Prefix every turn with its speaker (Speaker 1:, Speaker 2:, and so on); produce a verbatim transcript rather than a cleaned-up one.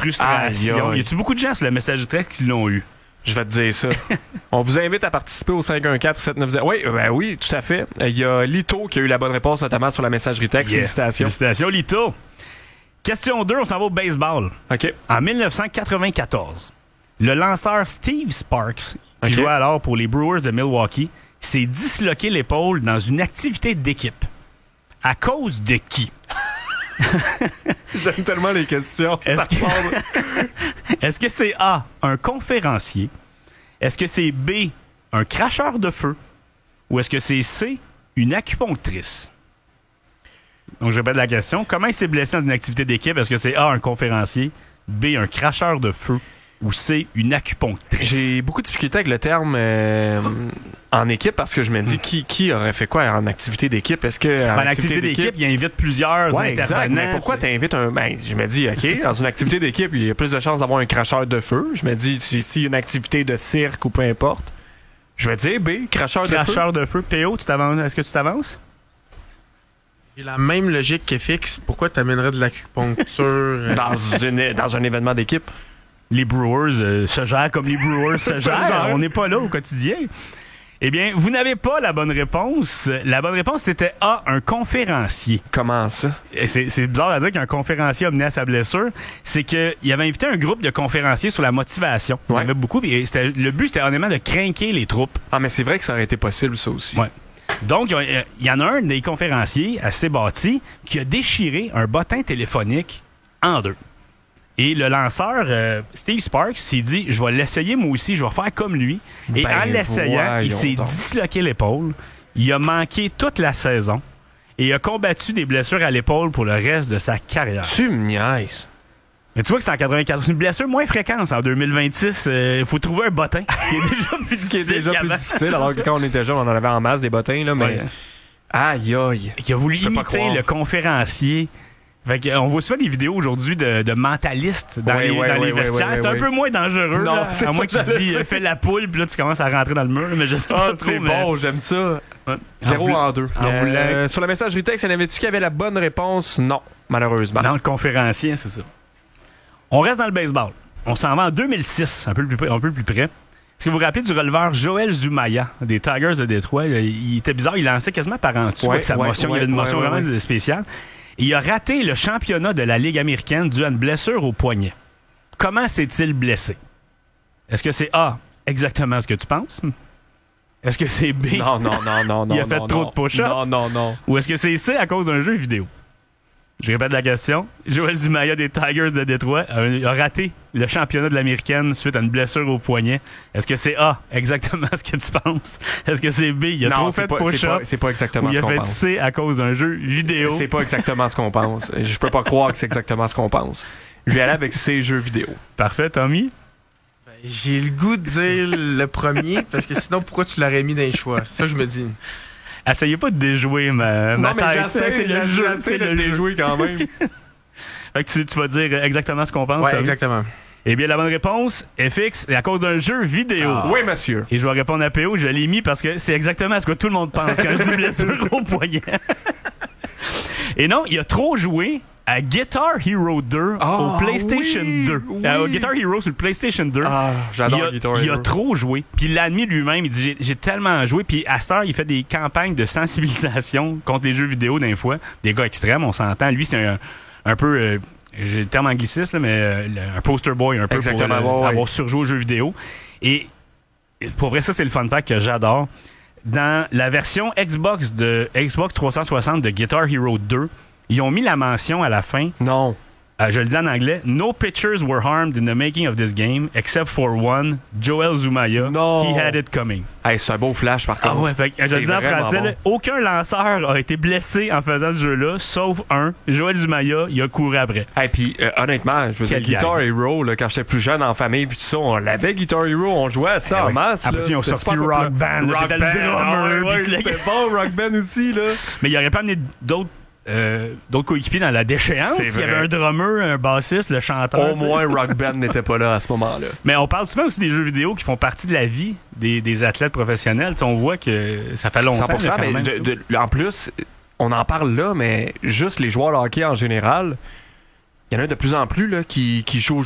Speaker 1: frustration.
Speaker 2: Aïe, aïe.
Speaker 1: Y a-tu beaucoup de gens sur le message texte qui l'ont eu?
Speaker 2: Je vais te dire ça. On vous invite à participer au cinq un quatre sept neuf zéro. Oui, ben oui, tout à fait. Il y a Lito qui a eu la bonne réponse, notamment sur la messagerie texte.
Speaker 1: Yeah.
Speaker 2: Félicitations.
Speaker 1: Félicitations, Lito. Question deux, on s'en va au baseball.
Speaker 2: OK.
Speaker 1: En dix-neuf cent quatre-vingt-quatorze, le lanceur Steve Sparks, qui
Speaker 2: OK.
Speaker 1: jouait alors pour les Brewers de Milwaukee, s'est disloqué l'épaule dans une activité d'équipe. À cause de qui?
Speaker 2: J'aime tellement les questions.
Speaker 1: Est-ce
Speaker 2: Ça
Speaker 1: que...
Speaker 2: part-
Speaker 1: Est-ce que c'est A, un conférencier? Est-ce que c'est B, un cracheur de feu? Ou est-ce que c'est C, une acupunctrice? Donc, je répète la question. Comment il s'est blessé dans une activité d'équipe? Est-ce que c'est A, un conférencier? B, un cracheur de feu? Ou C, une acupunctrice?
Speaker 2: J'ai beaucoup de difficultés avec le terme euh, en équipe parce que je me dis qui, qui aurait fait quoi en activité d'équipe? Est-ce que en
Speaker 1: En activité d'équipe, il invite plusieurs
Speaker 2: Ouais, exact.
Speaker 1: intervenants.
Speaker 2: Mais pourquoi t'invites un... Ben, je me dis, OK, dans une activité d'équipe, il y a plus de chances d'avoir un cracheur de feu. Je me dis, si, si une activité de cirque ou peu importe, je vais dire B, cracheur,
Speaker 1: Cracheur
Speaker 2: de feu.
Speaker 1: de feu. P O, tu t'avances? Est-ce que tu t'avances?
Speaker 3: J'ai la même logique que Fix. Pourquoi t'amènerais de l'acupuncture? euh,
Speaker 2: Dans, une, dans un événement d'équipe.
Speaker 1: Les Brewers euh, se gèrent comme les Brewers se gèrent.
Speaker 2: gèrent.
Speaker 1: On n'est pas là au quotidien. Eh bien, vous n'avez pas la bonne réponse. La bonne réponse, c'était A, un conférencier.
Speaker 2: Comment ça?
Speaker 1: Et C'est, c'est bizarre à dire qu'un conférencier a mené à sa blessure. C'est qu'il avait invité un groupe de conférenciers sur la motivation. Il y en
Speaker 2: Ouais.
Speaker 1: avait beaucoup. Et c'était, le but, c'était honnêtement de craquer les troupes.
Speaker 2: Ah, mais c'est vrai que ça aurait été possible, ça aussi.
Speaker 1: Ouais. Donc, il y a- il y en a un des conférenciers assez bâti qui a déchiré un bottin téléphonique en deux. Et le lanceur, euh, Steve Sparks, s'est dit, je vais l'essayer moi aussi, je vais faire comme lui. Et
Speaker 2: Ben,
Speaker 1: en l'essayant, il
Speaker 2: voyons
Speaker 1: s'est
Speaker 2: donc.
Speaker 1: disloqué l'épaule. Il a manqué toute la saison. Et il a combattu des blessures à l'épaule pour le reste de sa carrière.
Speaker 2: Tu me niaises.
Speaker 1: Mais tu vois que c'est en quatre-vingt-quatorze. C'est une blessure moins fréquente en deux mille vingt-six. Il euh, faut trouver un bottin. Ce qui est déjà plus
Speaker 2: Ce qui est
Speaker 1: difficile
Speaker 2: déjà plus
Speaker 1: qu'avant.
Speaker 2: difficile, alors que quand on était jeune, on en avait en masse des bottins, là, mais...
Speaker 1: Ouais.
Speaker 2: Aïe, aïe.
Speaker 1: Il a voulu
Speaker 2: Je peux pas
Speaker 1: imiter
Speaker 2: croire.
Speaker 1: le conférencier. Fait que, euh, on voit souvent des vidéos aujourd'hui de, de mentalistes dans
Speaker 2: Ouais,
Speaker 1: les,
Speaker 2: ouais,
Speaker 1: dans
Speaker 2: ouais,
Speaker 1: les
Speaker 2: ouais,
Speaker 1: vestiaires.
Speaker 2: ouais,
Speaker 1: c'est un
Speaker 2: ouais.
Speaker 1: peu moins dangereux.
Speaker 2: Non,
Speaker 1: là,
Speaker 2: c'est
Speaker 1: à moins
Speaker 2: ça
Speaker 1: qu'il
Speaker 2: que
Speaker 1: dise
Speaker 2: j'allais
Speaker 1: euh, fais la poule, puis là tu commences à rentrer dans le mur. Mais je sais
Speaker 2: Ah,
Speaker 1: pas trop.
Speaker 2: c'est
Speaker 1: mais-
Speaker 2: bon, j'aime ça.
Speaker 1: Ouais.
Speaker 2: Zéro
Speaker 1: En
Speaker 2: en,
Speaker 1: vou-
Speaker 2: deux.
Speaker 1: en
Speaker 2: Euh,
Speaker 1: voulant-
Speaker 2: sur la messagerie texte, y en avait-tu qui avait la bonne réponse? Non, malheureusement.
Speaker 1: Dans le conférencier, c'est ça. On reste dans le baseball. On s'en va en deux mille six, un peu plus, près- un peu plus près. Est-ce que vous vous rappelez du releveur Joel Zumaya des Tigers de Détroit? Il était bizarre, il lançait quasiment par en dessous
Speaker 2: Ouais,
Speaker 1: avec sa
Speaker 2: ouais,
Speaker 1: motion. Il y
Speaker 2: ouais,
Speaker 1: avait une motion
Speaker 2: ouais,
Speaker 1: vraiment
Speaker 2: ouais.
Speaker 1: spéciale. Et il a raté le championnat de la Ligue américaine dû à une blessure au poignet. Comment s'est-il blessé? Est-ce que c'est A, exactement ce que tu penses? Est-ce que c'est B,
Speaker 2: Non, non, non, non, non.
Speaker 1: Il a fait
Speaker 2: non,
Speaker 1: trop
Speaker 2: non.
Speaker 1: de push-ups?
Speaker 2: Non, non, non.
Speaker 1: ou est-ce que c'est C à cause d'un jeu vidéo? Je répète la question. Joel Zumaya des Tigers de Détroit a, a raté le championnat de l'américaine suite à une blessure au poignet. Est-ce que c'est A, exactement ce que tu penses? Est-ce que c'est B, il a
Speaker 2: Non,
Speaker 1: trop
Speaker 2: c'est
Speaker 1: fait de
Speaker 2: pas- c'est
Speaker 1: push-up?
Speaker 2: pas- c'est pas exactement
Speaker 1: Ou il
Speaker 2: ce
Speaker 1: a
Speaker 2: qu'on
Speaker 1: fait
Speaker 2: pense.
Speaker 1: C à cause d'un jeu vidéo?
Speaker 2: C'est pas exactement ce qu'on pense. Je peux pas croire que c'est exactement ce qu'on pense. Je vais aller avec ces jeux vidéo.
Speaker 1: Parfait, Tommy?
Speaker 3: J'ai le goût de dire le premier, parce que sinon, pourquoi tu l'aurais mis dans les choix? Ça, je me dis.
Speaker 1: Essayez pas de déjouer ma, ma
Speaker 2: non, mais
Speaker 1: tête.
Speaker 2: j'essaie,
Speaker 1: c'est le
Speaker 2: j'essaie
Speaker 1: jeu.
Speaker 2: de
Speaker 1: C'est le jeu.
Speaker 2: déjouer quand même.
Speaker 1: Fait que tu, tu vas dire exactement ce qu'on pense.
Speaker 3: Ouais,
Speaker 1: Tommy?
Speaker 3: exactement.
Speaker 1: Eh bien, la bonne réponse, F X, c'est à cause d'un jeu vidéo.
Speaker 3: Ah.
Speaker 2: Oui, monsieur.
Speaker 1: Et je vais répondre à P O, je l'ai mis parce que c'est exactement ce que tout le monde pense quand je dis blessure au poignet. Et non, il a trop joué à Guitar Hero deux
Speaker 2: Ah,
Speaker 1: au PlayStation
Speaker 2: oui,
Speaker 1: deux.
Speaker 2: oui.
Speaker 1: Euh, au Guitar Hero sur le PlayStation deux.
Speaker 2: Ah, j'adore
Speaker 1: il a,
Speaker 2: Guitar
Speaker 1: il a
Speaker 2: Hero.
Speaker 1: trop joué. Puis il l'a admis lui-même. Il dit j'ai, j'ai tellement joué. Puis à cette heure, il fait des campagnes de sensibilisation contre les jeux vidéo d'un fois. Des gars extrêmes, on s'entend. Lui, c'est un, un peu... euh, j'ai le terme angliciste, là, mais euh, le- un poster boy un peu
Speaker 2: Exactement,
Speaker 1: pour euh,
Speaker 2: ouais, ouais.
Speaker 1: avoir surjoué aux jeux vidéo. Et pour vrai, ça, c'est le fun fact que j'adore. Dans la version Xbox de Xbox trois cent soixante de Guitar Hero deux, ils ont mis la mention à la fin,
Speaker 2: Non.
Speaker 1: euh, je le dis en anglais, No pitchers were harmed in the making of this game, except for one, Joel Zumaya.
Speaker 2: Non.
Speaker 1: He had it coming.
Speaker 2: Hey, c'est un beau flash, par contre.
Speaker 1: Ah ouais, fait que, je
Speaker 2: C'est
Speaker 1: le dis en
Speaker 2: vraiment
Speaker 1: français,
Speaker 2: bon.
Speaker 1: là, aucun lanceur a été blessé en faisant ce jeu-là, sauf un, Joel Zumaya, il a couru après.
Speaker 2: Hey, puis euh, honnêtement, je veux dire,
Speaker 1: Quel
Speaker 2: Guitar
Speaker 1: gang.
Speaker 2: Hero, là, quand j'étais plus jeune en famille, puis tout ça, on l'avait Guitar Hero, on jouait à ça
Speaker 1: Eh
Speaker 2: en
Speaker 1: ouais.
Speaker 2: masse.
Speaker 1: Après
Speaker 2: là,
Speaker 1: ça, ils ont
Speaker 2: c'était
Speaker 1: sorti
Speaker 2: super
Speaker 1: Rock
Speaker 2: populaire.
Speaker 1: Band, là,
Speaker 2: Rock
Speaker 1: t'étais le
Speaker 2: Band,
Speaker 1: drummer,
Speaker 2: ah ouais, ouais,
Speaker 1: puis le-
Speaker 2: c'était bon, Rock Band aussi, là.
Speaker 1: Mais il aurait pas amené d'autres euh, d'autres coéquipiers dans la déchéance.
Speaker 2: C'est
Speaker 1: Il y avait
Speaker 2: vrai.
Speaker 1: un drummer, un bassiste, le chanteur.
Speaker 2: Au
Speaker 1: tu sais.
Speaker 2: moins, Rock Band n'était pas là à ce moment-là.
Speaker 1: Mais on parle souvent aussi des jeux vidéo qui font partie de la vie des, des athlètes professionnels. Tu sais, on voit que ça fait longtemps.
Speaker 2: cent pour cent,
Speaker 1: là, quand
Speaker 2: mais
Speaker 1: même,
Speaker 2: de-
Speaker 1: ça.
Speaker 2: de- en plus, on en parle là, mais juste les joueurs de hockey en général, il y en a de plus en plus là, qui, qui jouent